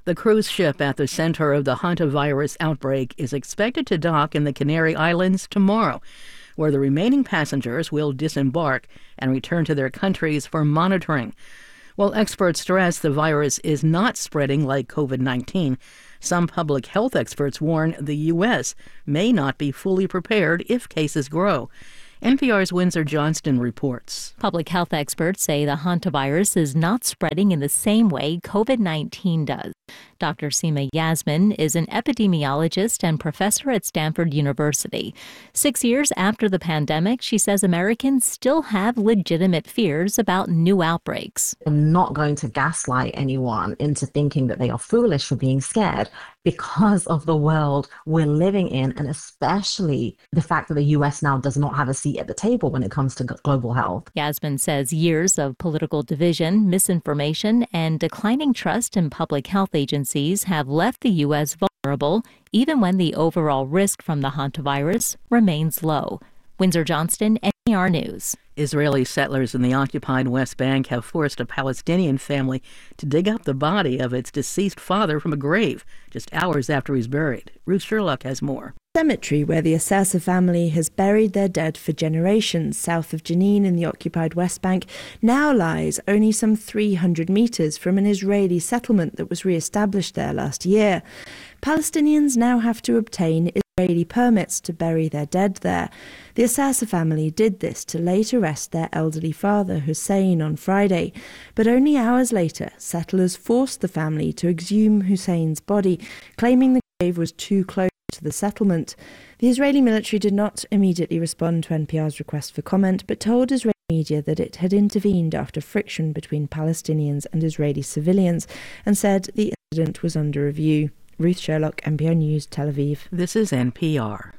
The cruise ship at the center of the hantavirus outbreak is expected to dock in the Canary Islands tomorrow, where the remaining passengers will disembark and return to their countries for monitoring. While experts stress the virus is not spreading like COVID nineteen, some public health experts warn the U S may not be fully prepared if cases grow. N P R's Windsor Johnston reports. Public health experts say the hantavirus is not spreading in the same way COVID nineteen does. Doctor Seema Yasmin is an epidemiologist and professor at Stanford University. Six years after the pandemic, she says Americans still have legitimate fears about new outbreaks. I'm not going to gaslight anyone into thinking that they are foolish for being scared because of the world we're living in, and especially the fact that the U S now does not have a seat at the table when it comes to global health. Yasmin says years of political division, misinformation, and declining trust in public health agencies have left the U S vulnerable, even when the overall risk from the hantavirus remains low. Windsor Johnston, N P R News. Israeli settlers in the occupied West Bank have forced a Palestinian family to dig up the body of its deceased father from a grave just hours after he's buried. Ruth Sherlock has more. Cemetery where the Assasa family has buried their dead for generations south of Jenin in the occupied West Bank now lies only some three hundred metres from an Israeli settlement that was re-established there last year. Palestinians now have to obtain Israeli permits to bury their dead there. The Assasa family did this to later arrest their elderly father, Hussein, on Friday. But only hours later, settlers forced the family to exhume Hussein's body, claiming the grave was too close to the settlement. The Israeli military did not immediately respond to N P R's request for comment, but told Israeli media that it had intervened after friction between Palestinians and Israeli civilians and said the incident was under review. Ruth Sherlock, N P R News, Tel Aviv. This is N P R.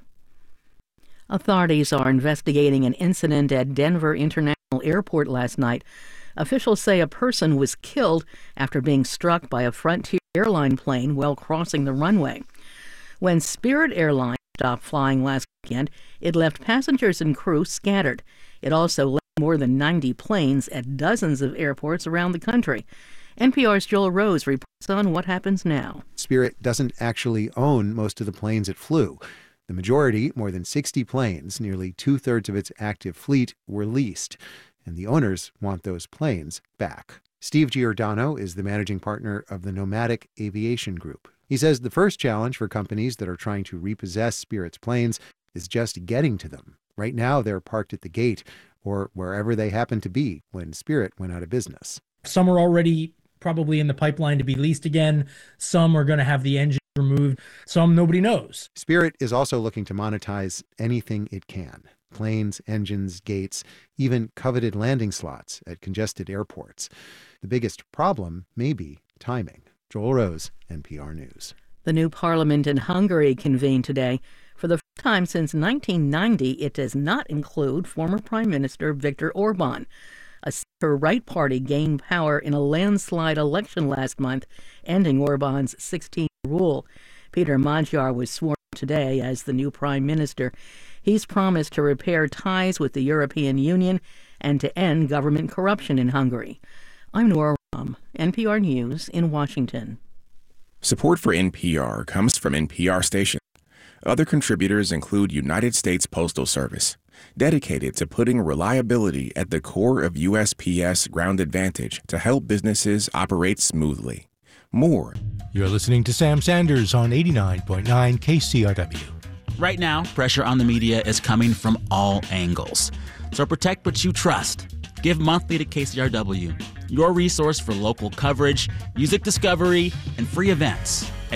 Authorities are investigating an incident at Denver International Airport last night. Officials say a person was killed after being struck by a Frontier airline plane while crossing the runway. When Spirit Airlines stopped flying last weekend, it left passengers and crew scattered. It also left more than ninety planes at dozens of airports around the country. N P R's Joel Rose reports on what happens now. Spirit doesn't actually own most of the planes it flew. The majority, more than sixty planes, nearly two-thirds of its active fleet, were leased. And the owners want those planes back. Steve Giordano is the managing partner of the Nomadic Aviation Group. He says the first challenge for companies that are trying to repossess Spirit's planes is just getting to them. Right now, they're parked at the gate or wherever they happen to be when Spirit went out of business. Some are already probably in the pipeline to be leased again. Some are going to have the engine removed. Some nobody knows. Spirit is also looking to monetize anything it can. Planes, engines, gates, even coveted landing slots at congested airports. The biggest problem may be timing. Joel Rose, N P R News. The new parliament in Hungary convened today. For the first time since nineteen ninety, it does not include former Prime Minister Viktor Orban. A center-right party gained power in a landslide election last month, ending Orban's sixteen-year rule. Peter Magyar was sworn today as the new prime minister. He's promised to repair ties with the European Union and to end government corruption in Hungary. I'm Nora Ram, N P R News in Washington. Support for N P R comes from N P R stations. Other contributors include United States Postal Service, dedicated to putting reliability at the core of U S P S Ground Advantage to help businesses operate smoothly. More. You're listening to Sam Sanders on eighty-nine point nine K C R W. Right now, pressure on the media is coming from all angles. So protect what you trust. Give monthly to K C R W, your resource for local coverage, music discovery, and free events at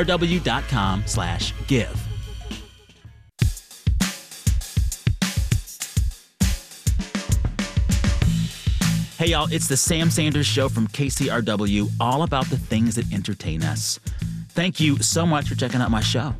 kcrw.com slash give. Hey, y'all, it's the Sam Sanders Show from K C R W, all about the things that entertain us. Thank you so much for checking out my show.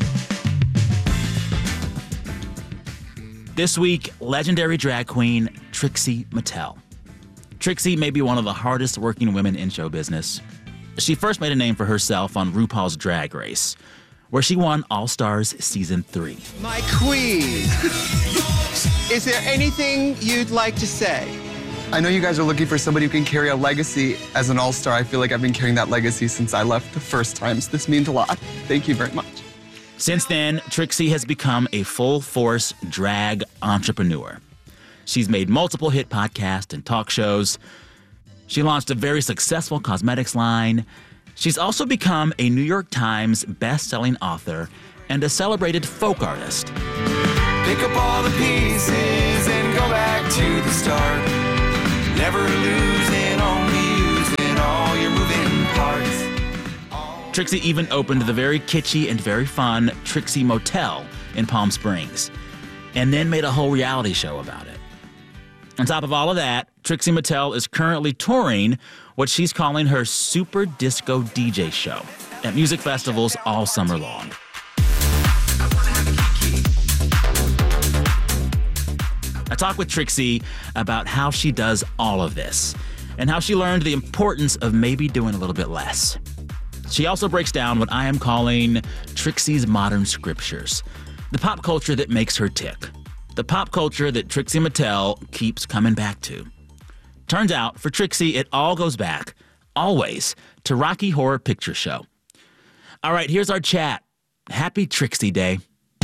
This week, legendary drag queen Trixie Mattel. Trixie may be one of the hardest working women in show business. She first made a name for herself on RuPaul's Drag Race, where she won All Stars Season three. My queen, is there anything you'd like to say? I know you guys are looking for somebody who can carry a legacy as an all-star. I feel like I've been carrying that legacy since I left the first time, so this means a lot. Thank you very much. Since then, Trixie has become a full-force drag entrepreneur. She's made multiple hit podcasts and talk shows. She launched a very successful cosmetics line. She's also become a New York Times best-selling author and a celebrated folk artist. Pick up all the pieces and go back to the start. Never losing, only using all your moving parts. Trixie even opened the very kitschy and very fun Trixie Motel in Palm Springs, and then made a whole reality show about it. On top of all of that, Trixie Motel is currently touring what she's calling her Super Disco D J show at music festivals all summer long. I talked with Trixie about how she does all of this and how she learned the importance of maybe doing a little bit less. She also breaks down what I am calling Trixie's modern scriptures, the pop culture that makes her tick, the pop culture that Trixie Motel keeps coming back to. Turns out, for Trixie, it all goes back, always, to Rocky Horror Picture Show. All right, here's our chat. Happy Trixie Day.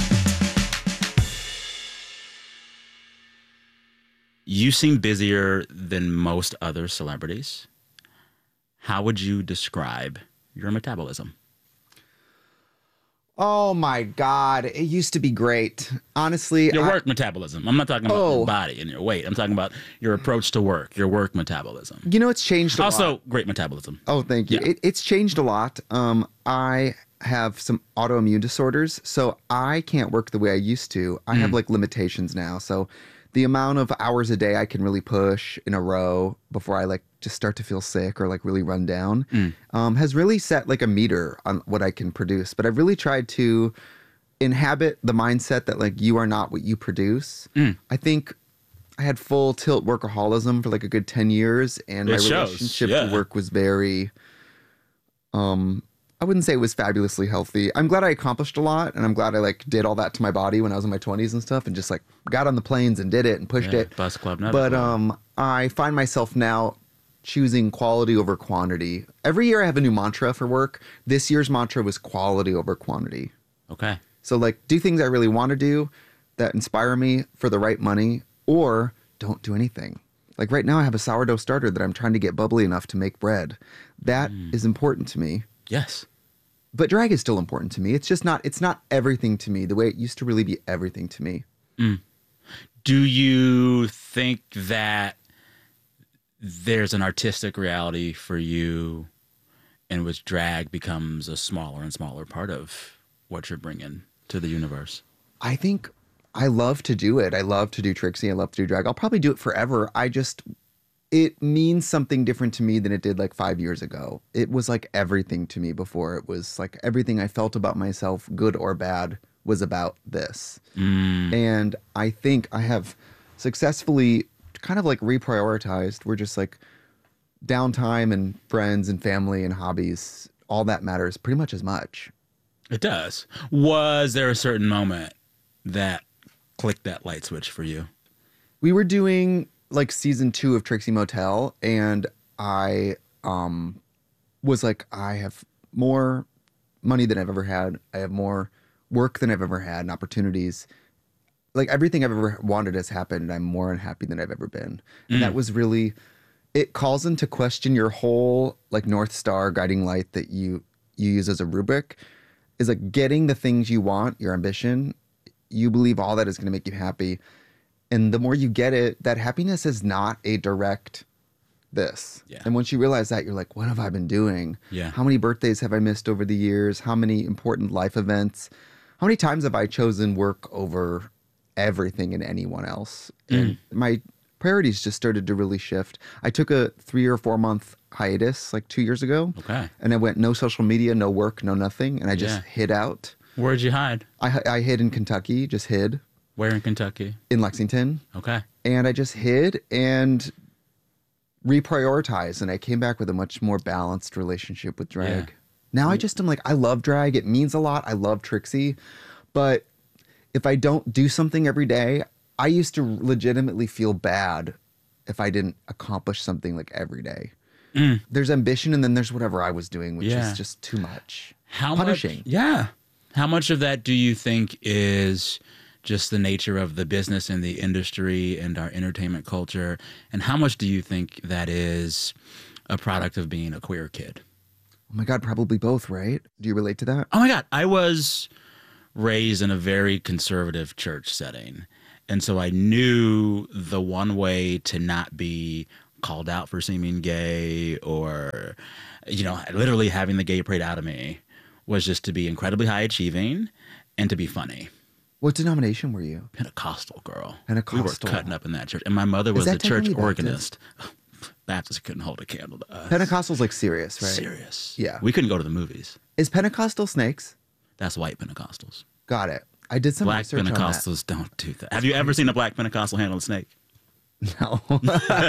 You seem busier than most other celebrities. How would you describe your metabolism? Oh my God, it used to be great. Honestly, Your I- work metabolism. I'm not talking about Oh. your body and your weight. I'm talking about your approach to work, your work metabolism. You know, it's changed a Also, lot. great metabolism. Oh, thank you. It, it's changed a lot. Um, I have some autoimmune disorders, so I can't work the way I used to. I have Mm. like limitations now. So the amount of hours a day I can really push in a row before I like just start to feel sick or like really run down Mm. um, has really set like a meter on what I can produce. But I've really tried to inhabit the mindset that like you are not what you produce. Mm. I think I had full tilt workaholism for like a good ten years, and It my shows, relationship yeah. to work was very um I wouldn't say it was fabulously healthy. I'm glad I accomplished a lot, and I'm glad I like did all that to my body when I was in my twenties and stuff, and just like got on the planes and did it and pushed Yeah, it. Bus Club, not But a club. um I find myself now choosing quality over quantity. Every year I have a new mantra for work. This year's mantra was quality over quantity. Okay. So like do things I really want to do that inspire me for the right money, or don't do anything. Like right now I have a sourdough starter that I'm trying to get bubbly enough to make bread. That is important to me. Yes. But drag is still important to me. It's just not it's not everything to me the way it used to really be everything to me. Mm. Do you think that there's an artistic reality for you in which drag becomes a smaller and smaller part of what you're bringing to the universe? I think I love to do it. I love to do Trixie. I love to do drag. I'll probably do it forever. I just, it means something different to me than it did like five years ago. It was like everything to me before. It was like everything I felt about myself, good or bad, was about this. Mm. And I think I have successfully kind of like reprioritized. We're just like downtime and friends and family and hobbies. All that matters pretty much as much. It does. Was there a certain moment that clicked that light switch for you? We were doing like season two of Trixie Motel, and I um was like, I have more money than I've ever had. I have more work than I've ever had and opportunities. Like everything I've ever wanted has happened, and I'm more unhappy than I've ever been. And Mm. that was really, it calls into question your whole like North Star guiding light that you you use as a rubric, is like getting the things you want, your ambition. You believe all that is going to make you happy. And the more you get it, that happiness is not a direct this. Yeah. And once you realize that, you're like, what have I been doing? Yeah. How many birthdays have I missed over the years? How many important life events? How many times have I chosen work over everything and anyone else? And my priorities just started to really shift. I took a three or four month hiatus like two years ago. Okay. And I went no social media, no work, no nothing. And I just Yeah. hid out. Where'd you hide? I, I hid in Kentucky, just hid. Where in Kentucky? In Lexington. Okay. And I just hid and reprioritized. And I came back with a much more balanced relationship with drag. Yeah. Now I just am like, I love drag. It means a lot. I love Trixie. But if I don't do something every day, I used to legitimately feel bad if I didn't accomplish something like every day. Mm. There's ambition and then there's whatever I was doing, which Yeah. is just too much. How Punishing. Much, yeah. How much of that do you think is just the nature of the business and the industry and our entertainment culture? And how much do you think that is a product of being a queer kid? Oh my God, probably both, right? Do you relate to that? Oh my God. I was raised in a very conservative church setting. And so I knew the one way to not be called out for seeming gay or, you know, literally having the gay parade out of me was just to be incredibly high achieving and to be funny. What denomination were you? Pentecostal, girl. Pentecostal. We were cutting up in that church. And my mother Is was that the church technically organist. Baptists couldn't hold a candle to us. Pentecostal's like serious, right? Serious. Yeah. We couldn't go to the movies. Is Pentecostal snakes? That's white Pentecostals. Got it. I did some Black research on that. Pentecostals don't do that. Have you ever seen a black Pentecostal handle a snake? No.